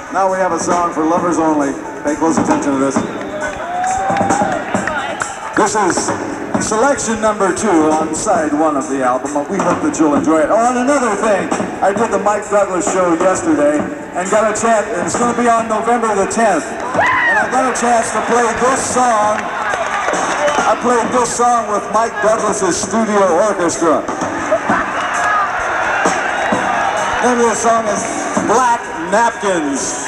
Now we have a song for lovers only. Pay close attention to this. This is selection number 2 on side 1 of the album. We hope that you'll enjoy it. Oh, and another thing, I did the Mike Douglas show yesterday and got a chance, and it's going to be on November the 10th. And I got a chance to play this song. I played this song with Mike Douglas's studio orchestra. The name of the song is Black Napkins.